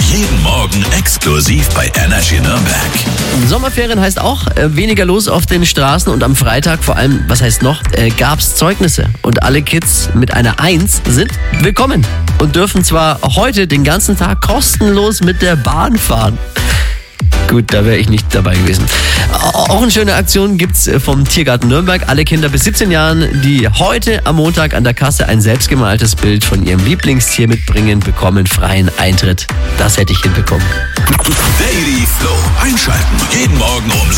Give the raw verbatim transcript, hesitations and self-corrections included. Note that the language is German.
Jeden Morgen exklusiv bei Energy Nürnberg. Sommerferien heißt auch äh, weniger los auf den Straßen und am Freitag vor allem, was heißt noch, äh, gab es Zeugnisse. Und alle Kids mit einer Eins sind willkommen und dürfen zwar heute den ganzen Tag kostenlos mit der Bahn fahren. Gut, da wäre ich nicht dabei gewesen. Auch eine schöne Aktion gibt's vom Tiergarten Nürnberg. Alle Kinder bis siebzehn Jahren, die heute am Montag an der Kasse ein selbstgemaltes Bild von ihrem Lieblingstier mitbringen, bekommen freien Eintritt. Das hätte ich hinbekommen. Daily Flow einschalten. Jeden Morgen um